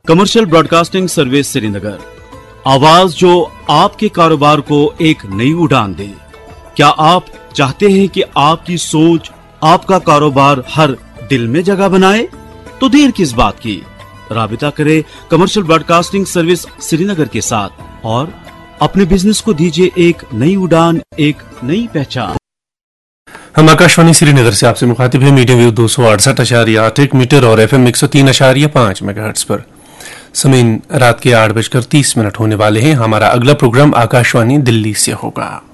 Commercial broadcasting service Srinagar, आवाज जो आपके कारोबार को एक नई उड़ान दे। क्या आप चाहते हैं कि आपकी सोच आपका कारोबार हर दिल में जगह बनाए? तो देर किस बात की, राबिता करें कमर्शियल ब्रॉडकास्टिंग सर्विस श्रीनगर के साथ और अपने बिजनेस को दीजिए एक नई उड़ान, एक नई पहचान। हम आकाशवाणी श्रीनगर से आपसे मुखातिब है मीडियम वेव 268.8 मीटर और FM 103.5 मेगाहर्ट्ज पर। समय रात के 8:30 होने वाले हैं। हमारा अगला प्रोग्राम आकाशवाणी दिल्ली से होगा।